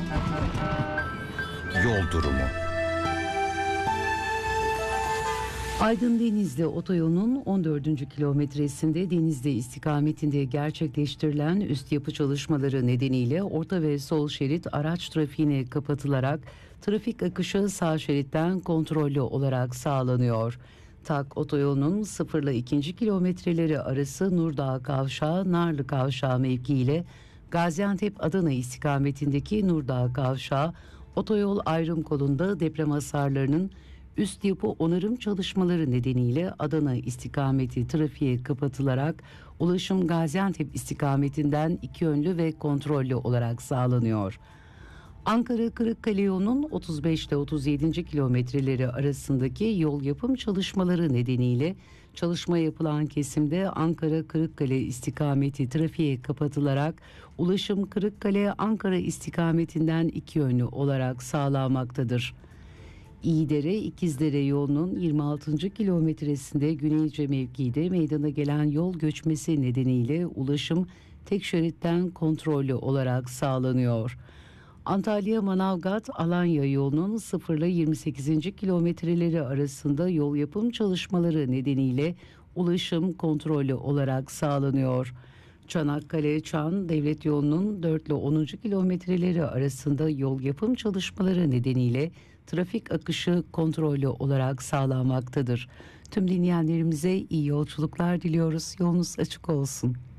Yol durumu. Aydın-Denizli otoyolunun 14. kilometresinde Denizli istikametinde gerçekleştirilen üst yapı çalışmaları nedeniyle orta ve sol şerit araç trafiğine kapatılarak trafik akışı sağ şeritten kontrollü olarak sağlanıyor. Tak otoyolunun 0 ile 2. kilometreleri arası Nurdağ Kavşağı, Narlı Kavşağı mevkiiyle Gaziantep-Adana istikametindeki Nurdağ Kavşağı otoyol ayrım kolunda deprem hasarlarının üst yapı onarım çalışmaları nedeniyle Adana istikameti trafiğe kapatılarak ulaşım Gaziantep istikametinden iki yönlü ve kontrollü olarak sağlanıyor. Ankara-Kırıkkale yolunun 35 ile 37. kilometreleri arasındaki yol yapım çalışmaları nedeniyle çalışma yapılan kesimde Ankara-Kırıkkale istikameti trafiğe kapatılarak ulaşım Kırıkkale-Ankara istikametinden iki yönlü olarak sağlanmaktadır. İyidere İkizdere yolunun 26. kilometresinde Güneyce mevkiide meydana gelen yol göçmesi nedeniyle ulaşım tek şeritten kontrollü olarak sağlanıyor. Antalya-Manavgat-Alanya yolunun 0 ile 28. kilometreleri arasında yol yapım çalışmaları nedeniyle ulaşım kontrollü olarak sağlanıyor. Çanakkale-Çan devlet yolunun 4 ile 10. kilometreleri arasında yol yapım çalışmaları nedeniyle trafik akışı kontrollü olarak sağlanmaktadır. Tüm dinleyenlerimize iyi yolculuklar diliyoruz. Yolunuz açık olsun.